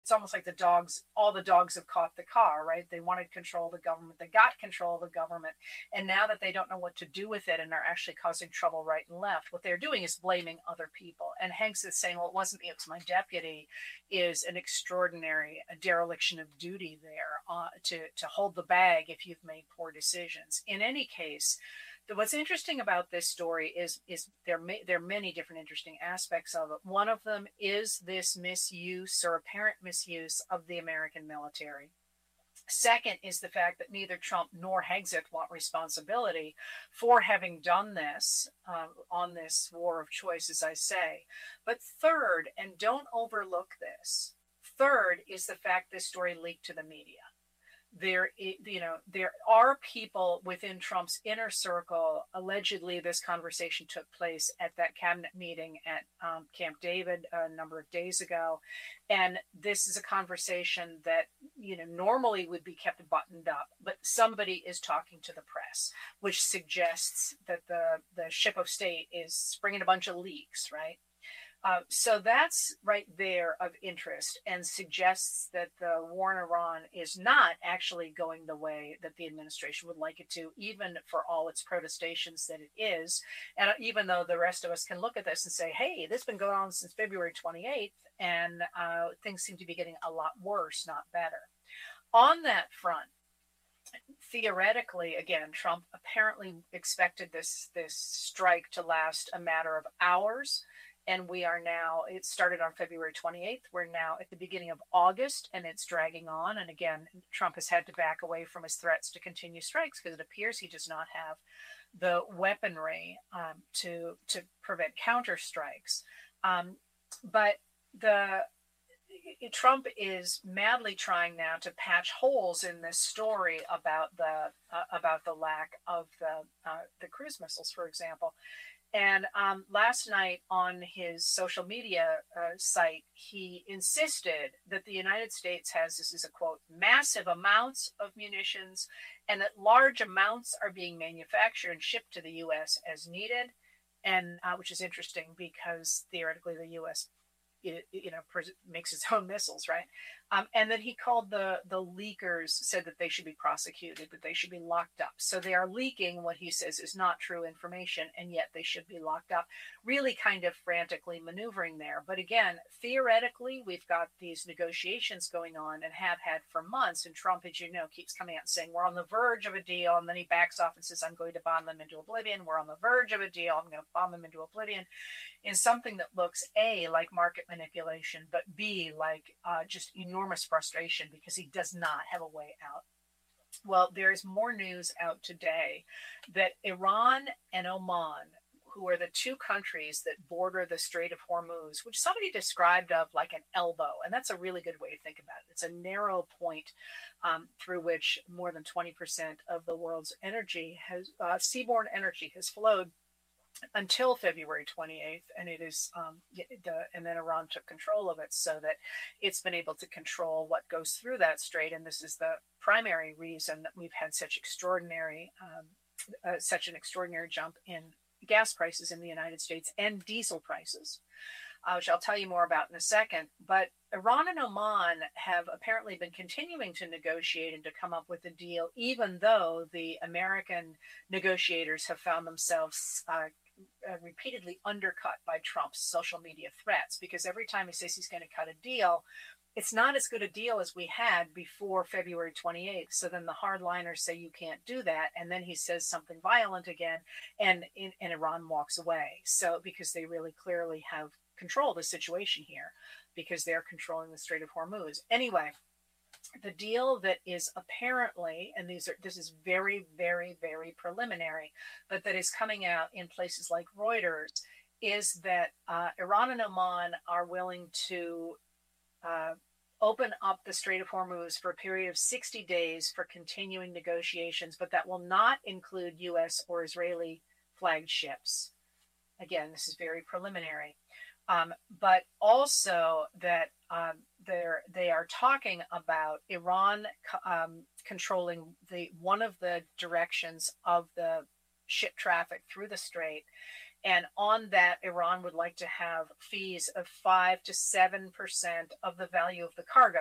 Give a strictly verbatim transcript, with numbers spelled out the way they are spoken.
it's almost like the dogs, all the dogs have caught the car, right? They wanted control of the government, they got control of the government, and now that they don't know what to do with it and are actually causing trouble right and left, what they're doing is blaming other people. And Hanks is saying, well, it wasn't me, it was my deputy, is an extraordinary a dereliction of duty there uh, to, to hold the bag if you've made poor decisions. In any case, what's interesting about this story is is there may, there are many different interesting aspects of it. One of them is this misuse or apparent misuse of the American military. Second is the fact that neither Trump nor Hegseth want responsibility for having done this uh, on this war of choice, as I say. But third, and don't overlook this, third is the fact this story leaked to the media. There, you know, there are people within Trump's inner circle. Allegedly, this conversation took place at that cabinet meeting at um, Camp David a number of days ago, and this is a conversation that you know normally would be kept buttoned up, but somebody is talking to the press, which suggests that the the ship of state is springing a bunch of leaks, right? Uh, so that's right there of interest and suggests that the war in Iran is not actually going the way that the administration would like it to, even for all its protestations that it is. And even though the rest of us can look at this and say, hey, this has been going on since February twenty-eighth, and uh, things seem to be getting a lot worse, not better. On that front, theoretically, again, Trump apparently expected this, this strike to last a matter of hours. And we are now, it started on February twenty-eighth. We're now at the beginning of August, and it's dragging on. And again, Trump has had to back away from his threats to continue strikes because it appears he does not have the weaponry um, to to prevent counter strikes. Um, but the Trump is madly trying now to patch holes in this story about the uh, about the lack of the uh, the cruise missiles, for example. And um, last night on his social media uh, site, he insisted that the United States has, this is a quote, massive amounts of munitions and that large amounts are being manufactured and shipped to the U S as needed. And uh, which is interesting because theoretically the U S you know, makes its own missiles, right? Um, and then he called the the leakers, said that they should be prosecuted, that they should be locked up. So they are leaking what he says is not true information, and yet they should be locked up. Really kind of frantically maneuvering there. But again, theoretically, we've got these negotiations going on and have had for months. And Trump, as you know, keeps coming out and saying, we're on the verge of a deal. And then he backs off and says, I'm going to bomb them into oblivion. We're on the verge of a deal. I'm going to bomb them into oblivion. In something that looks A, like market manipulation, but B, like uh, just enormous frustration because he does not have a way out. Well, there's more news out today that Iran and Oman, who are the two countries that border the Strait of Hormuz, which somebody described of like an elbow, and that's a really good way to think about it. It's a narrow point um, through which more than twenty percent of the world's energy has, uh, seaborne energy has flowed until February twenty-eighth, and it is um, the, and then Iran took control of it so that it's been able to control what goes through that strait. And this is the primary reason that we've had such extraordinary, um, uh, such an extraordinary jump in gas prices in the United States and diesel prices, uh, which I'll tell you more about in a second. But Iran and Oman have apparently been continuing to negotiate and to come up with a deal, even though the American negotiators have found themselves uh, uh, repeatedly undercut by Trump's social media threats, because every time he says he's going to cut a deal, it's not as good a deal as we had before February twenty-eighth. So then the hardliners say you can't do that. And then he says something violent again, and, and Iran walks away. So because they really clearly have control of the situation here, because they're controlling the Strait of Hormuz. Anyway, the deal that is apparently, and these are this is very, very, very preliminary, but that is coming out in places like Reuters, is that uh, Iran and Oman are willing to uh, open up the Strait of Hormuz for a period of sixty days for continuing negotiations, but that will not include U S or Israeli flagged ships. Again, this is very preliminary. Um, but also that um, they're, they are talking about Iran um, controlling the one of the directions of the ship traffic through the strait. And on that, Iran would like to have fees of five to seven percent of the value of the cargo.